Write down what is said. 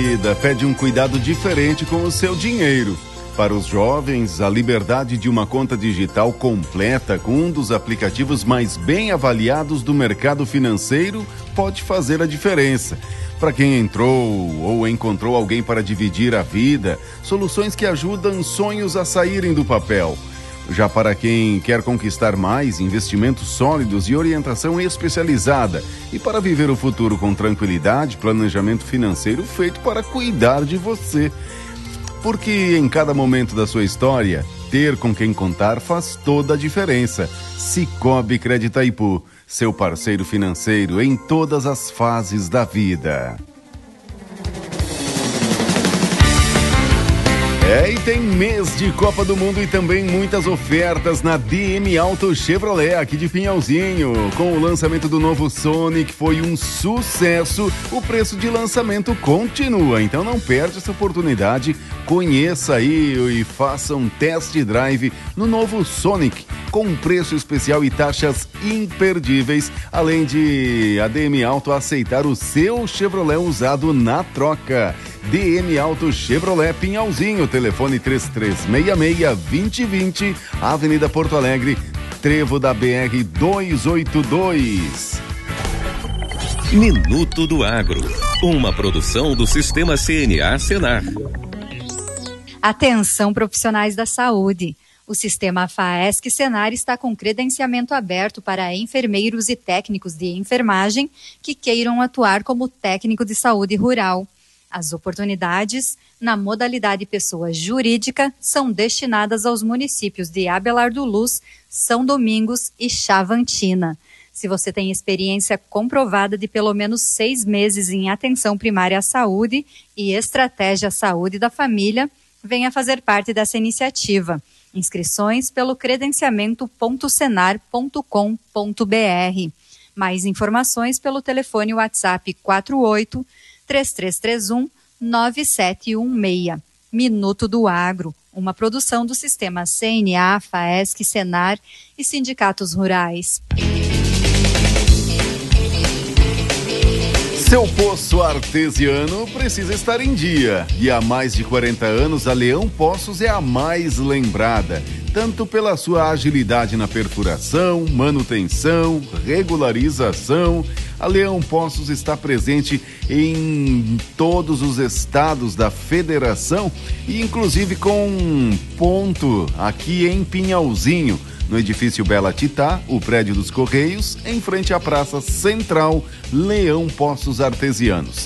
vida pede um cuidado diferente com o seu dinheiro. Para os jovens, a liberdade de uma conta digital completa com um dos aplicativos mais bem avaliados do mercado financeiro pode fazer a diferença. Para quem entrou ou encontrou alguém para dividir a vida, soluções que ajudam sonhos a saírem do papel. Já para quem quer conquistar mais, investimentos sólidos e orientação especializada. E para viver o futuro com tranquilidade, planejamento financeiro feito para cuidar de você. Porque em cada momento da sua história, ter com quem contar faz toda a diferença. Cicobi Creditaipu, seu parceiro financeiro em todas as fases da vida. E tem mês de Copa do Mundo e também muitas ofertas na DM Auto Chevrolet, aqui de Pinhalzinho. Com o lançamento do novo Sonic, foi um sucesso. O preço de lançamento continua, então não perde essa oportunidade. Conheça aí e faça um test drive no novo Sonic, com um preço especial e taxas imperdíveis, além de a DM Auto aceitar o seu Chevrolet usado na troca. DM Auto Chevrolet Pinhalzinho, telefone 3366-2020, Avenida Porto Alegre, trevo da BR 282. Minuto do Agro, uma produção do Sistema CNA Senar. Atenção, profissionais da saúde. O Sistema FAESC Senar está com credenciamento aberto para enfermeiros e técnicos de enfermagem que queiram atuar como técnico de saúde rural. As oportunidades, na modalidade pessoa jurídica, são destinadas aos municípios de Abelardo Luz, São Domingos e Chavantina. Se você tem experiência comprovada de pelo menos 6 meses em atenção primária à saúde e estratégia à saúde da família, venha fazer parte dessa iniciativa. Inscrições pelo credenciamento.senar.com.br. Mais informações pelo telefone WhatsApp 48-3331-9716. Minuto do Agro, uma produção do Sistema CNA, FAESC, Senar e sindicatos rurais. Seu poço artesiano precisa estar em dia. E há mais de 40 anos, a Leão Poços é a mais lembrada, tanto pela sua agilidade na perfuração, manutenção, regularização. A Leão Poços está presente em todos os estados da federação e inclusive com ponto aqui em Pinhalzinho, no edifício Bela Titá, o prédio dos Correios, em frente à Praça Central, Leão Poços Artesianos.